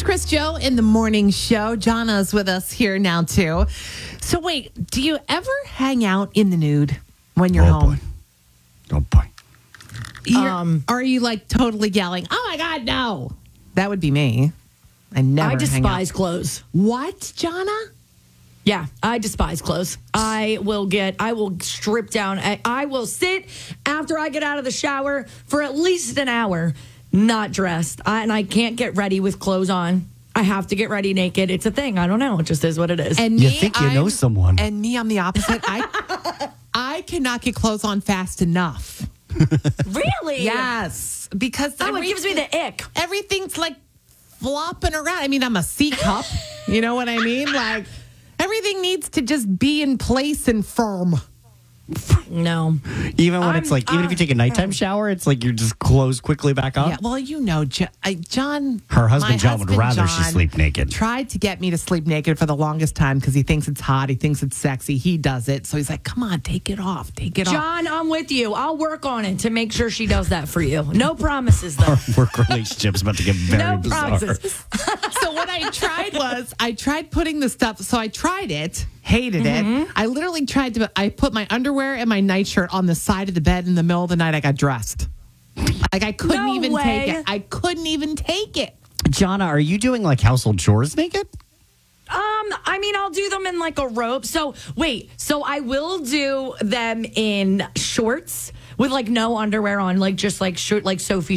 Chris Joe in the morning show. Jonna's with us here now, too. So wait, do you ever hang out in the nude when you're home? Oh, boy. Are you like totally yelling, oh my God, no? That would be me. I despise clothes. What, Jonna? Yeah, I despise clothes. I will strip down. I will sit after I get out of the shower for at least an hour, not dressed. And I can't get ready with clothes on. I have to get ready naked. It's a thing. I don't know. It just is what it is. And You think you know someone. And me, I'm the opposite. I cannot get clothes on fast enough. Really? Yes. Because it gives me the ick. Everything's like flopping around. I mean, I'm a C cup. You know what I mean? Like, everything needs to just be in place and firm. No. Even when it's like, even if you take a nighttime shower, it's like you're just clothes quickly back up. Yeah, well, you know, John. Her husband, John, would rather she John sleep naked. Tried to get me to sleep naked for the longest time because he thinks it's hot. He thinks it's sexy. He does it. So he's like, come on, take it off. Take it off. John, I'm with you. I'll work on it to make sure she does that for you. No promises, though. Our work relationship's about to get very bizarre. Promises. So what I tried was, I tried putting the stuff. So I tried it, hated it. I literally I put my underwear and my nightshirt on the side of the bed in the middle of the night. I got dressed. Like I couldn't even take it. I couldn't even take it. Jonna, are you doing like household chores naked? I mean, I'll do them in like a robe. So I will do them in shorts with like no underwear on, like just like shirt, like Sophie